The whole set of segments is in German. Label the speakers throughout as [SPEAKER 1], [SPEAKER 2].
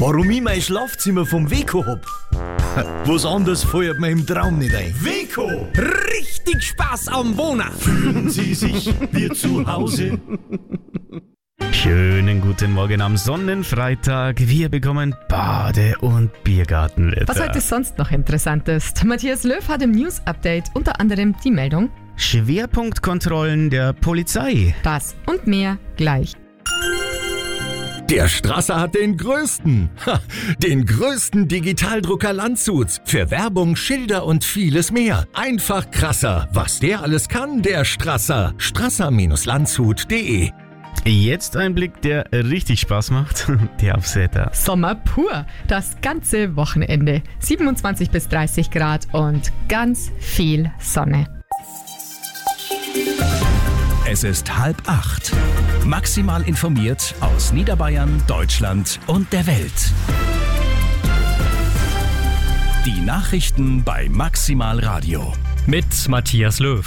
[SPEAKER 1] Warum ich mein Schlafzimmer vom Weco hab? Was anderes fällt mir im Traum nicht ein.
[SPEAKER 2] Weco, richtig Spaß am Wohnen.
[SPEAKER 1] Fühlen Sie sich wie zu Hause?
[SPEAKER 3] Schönen guten Morgen am Sonnenfreitag. Wir bekommen Bade- und Biergartenwetter.
[SPEAKER 4] Was heute sonst noch interessant ist. Matthias Löw hat im News-Update unter anderem die Meldung:
[SPEAKER 3] Schwerpunktkontrollen der Polizei.
[SPEAKER 4] Das und mehr gleich.
[SPEAKER 1] Der Strasser hat den größten Digitaldrucker Landshuts. Für Werbung, Schilder und vieles mehr. Einfach krasser. Was der alles kann, der Strasser. Strasser-Landshut.de.
[SPEAKER 3] Jetzt ein Blick, der richtig Spaß macht. Der Aufsäter.
[SPEAKER 4] Sommer pur. Das ganze Wochenende. 27 bis 30 Grad und ganz viel Sonne.
[SPEAKER 5] Es ist 7:30. Maximal informiert aus Niederbayern, Deutschland und der Welt. Die Nachrichten bei Maximal Radio.
[SPEAKER 6] Mit Matthias Löw.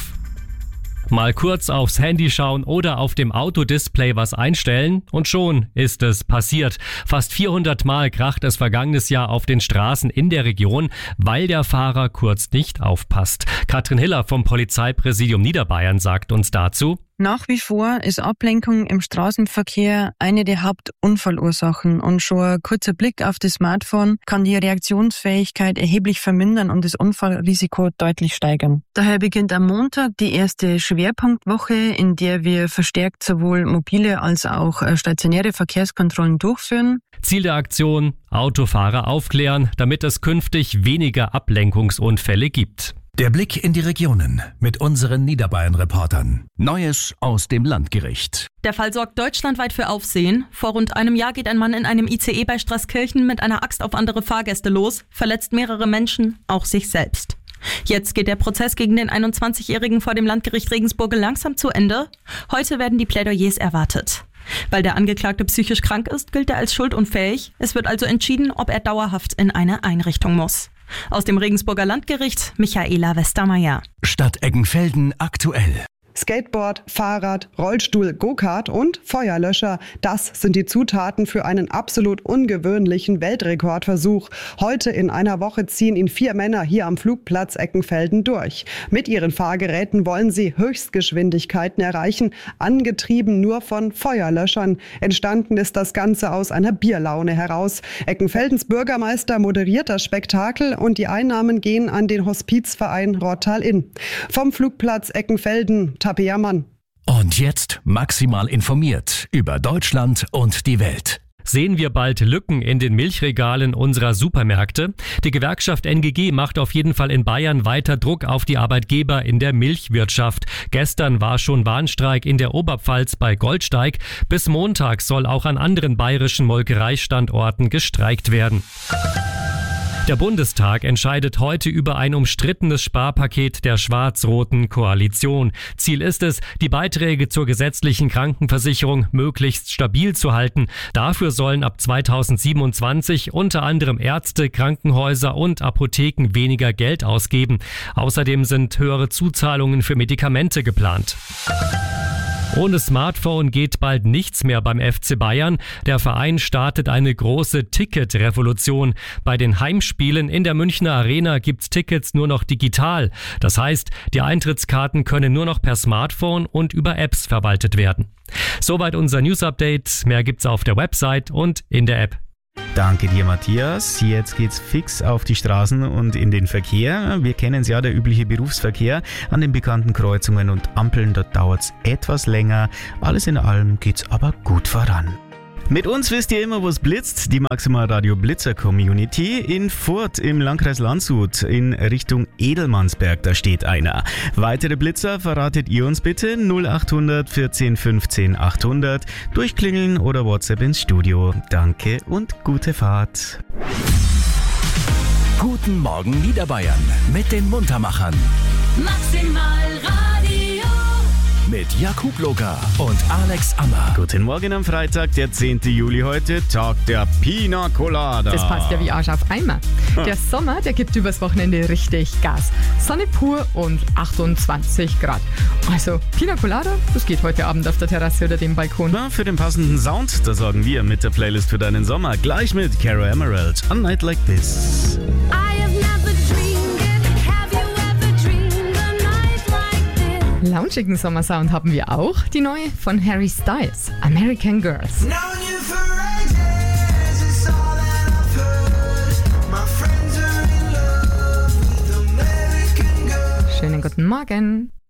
[SPEAKER 6] Mal kurz aufs Handy schauen oder auf dem Autodisplay was einstellen und schon ist es passiert. Fast 400 Mal kracht es vergangenes Jahr auf den Straßen in der Region, weil der Fahrer kurz nicht aufpasst. Katrin Hiller vom Polizeipräsidium Niederbayern sagt uns dazu:
[SPEAKER 7] Nach wie vor ist Ablenkung im Straßenverkehr eine der Hauptunfallursachen und schon ein kurzer Blick auf das Smartphone kann die Reaktionsfähigkeit erheblich vermindern und das Unfallrisiko deutlich steigern. Daher beginnt am Montag die erste Schwerpunktwoche, in der wir verstärkt sowohl mobile als auch stationäre Verkehrskontrollen durchführen.
[SPEAKER 6] Ziel der Aktion: Autofahrer aufklären, damit es künftig weniger Ablenkungsunfälle gibt.
[SPEAKER 5] Der Blick in die Regionen mit unseren Niederbayern-Reportern. Neues aus dem Landgericht.
[SPEAKER 8] Der Fall sorgt deutschlandweit für Aufsehen. Vor rund einem Jahr geht ein Mann in einem ICE bei Straßkirchen mit einer Axt auf andere Fahrgäste los, verletzt mehrere Menschen, auch sich selbst. Jetzt geht der Prozess gegen den 21-Jährigen vor dem Landgericht Regensburg langsam zu Ende. Heute werden die Plädoyers erwartet. Weil der Angeklagte psychisch krank ist, gilt er als schuldunfähig. Es wird also entschieden, ob er dauerhaft in eine Einrichtung muss. Aus dem Regensburger Landgericht Michaela Westermeier.
[SPEAKER 5] Stadt Eggenfelden aktuell.
[SPEAKER 9] Skateboard, Fahrrad, Rollstuhl, Go-Kart und Feuerlöscher. Das sind die Zutaten für einen absolut ungewöhnlichen Weltrekordversuch. Heute in einer Woche ziehen ihn 4 Männer hier am Flugplatz Eggenfelden durch. Mit ihren Fahrgeräten wollen sie Höchstgeschwindigkeiten erreichen, angetrieben nur von Feuerlöschern. Entstanden ist das Ganze aus einer Bierlaune heraus. Eggenfeldens Bürgermeister moderiert das Spektakel und die Einnahmen gehen an den Hospizverein Rottal-Inn. Vom Flugplatz Eggenfelden, Tapiamann.
[SPEAKER 5] Und jetzt maximal informiert über Deutschland und die Welt.
[SPEAKER 6] Sehen wir bald Lücken in den Milchregalen unserer Supermärkte? Die Gewerkschaft NGG macht auf jeden Fall in Bayern weiter Druck auf die Arbeitgeber in der Milchwirtschaft. Gestern war schon Warnstreik in der Oberpfalz bei Goldsteig. Bis Montag soll auch an anderen bayerischen Molkereistandorten gestreikt werden. Der Bundestag entscheidet heute über ein umstrittenes Sparpaket der schwarz-roten Koalition. Ziel ist es, die Beiträge zur gesetzlichen Krankenversicherung möglichst stabil zu halten. Dafür sollen ab 2027 unter anderem Ärzte, Krankenhäuser und Apotheken weniger Geld ausgeben. Außerdem sind höhere Zuzahlungen für Medikamente geplant. Ohne Smartphone geht bald nichts mehr beim FC Bayern. Der Verein startet eine große Ticketrevolution. Bei den Heimspielen in der Münchner Arena gibt's Tickets nur noch digital. Das heißt, die Eintrittskarten können nur noch per Smartphone und über Apps verwaltet werden. Soweit unser News-Update. Mehr gibt's auf der Website und in der App.
[SPEAKER 3] Danke dir, Matthias. Jetzt geht's fix auf die Straßen und in den Verkehr. Wir kennen es ja, der übliche Berufsverkehr an den bekannten Kreuzungen und Ampeln. Dort dauert's etwas länger. Alles in allem geht's aber gut voran. Mit uns wisst ihr immer, wo es blitzt. Die Maximal Radio Blitzer Community in Furth im Landkreis Landshut in Richtung Edelmannsberg. Da steht einer. Weitere Blitzer verratet ihr uns bitte 0800 14 15 800. Durchklingeln oder WhatsApp ins Studio. Danke und gute Fahrt.
[SPEAKER 5] Guten Morgen Niederbayern mit den Muntermachern.
[SPEAKER 10] Maximal Radio.
[SPEAKER 5] mit Jakub Loga und Alex Ammer.
[SPEAKER 3] Guten Morgen am Freitag, der 10. Juli heute, Tag der Pina Colada.
[SPEAKER 4] Das passt ja wie Arsch auf Eimer. Der Sommer, der gibt übers Wochenende richtig Gas. Sonne pur und 28 Grad. Also Pina Colada, das geht heute Abend auf der Terrasse oder dem Balkon.
[SPEAKER 3] Na, für den passenden Sound, da sorgen wir mit der Playlist für deinen Sommer. Gleich mit Caro Emerald, A Night Like This.
[SPEAKER 4] Launchigen Sommersound haben wir auch. Die neue von Harry Styles, American Girls. Schönen guten Morgen.